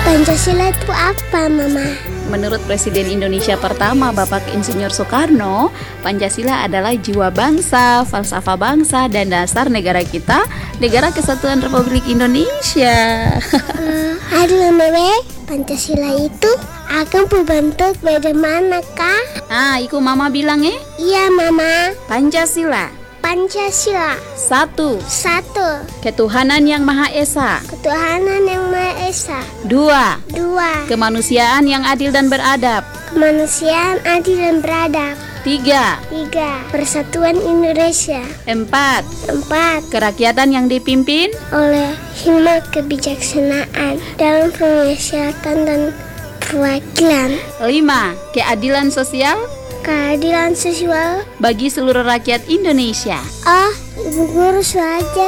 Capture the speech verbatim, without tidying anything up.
Pancasila itu apa, Mama? Menurut Presiden Indonesia pertama, Bapak Insinyur Soekarno, Pancasila adalah jiwa bangsa, falsafah bangsa, dan dasar negara kita, Negara Kesatuan Republik Indonesia. Uh, aduh, Mama, Pancasila itu akan berbentuk bagaimana, Kak? Nah, iku Mama bilang eh? Iya, Mama. Pancasila. Pancasila. Satu. Satu. Ketuhanan yang Maha Esa. Ketuhanan yang Maha Esa. Dua. Dua. Kemanusiaan yang adil dan beradab. Kemanusiaan adil dan beradab. Tiga. Tiga. Persatuan Indonesia. Empat. Empat. Kerakyatan yang dipimpin oleh hikmat kebijaksanaan dalam penguasaan dan perwakilan. Lima. Keadilan sosial. Keadilan sosial bagi seluruh rakyat Indonesia. Oh, Ibu Guru saja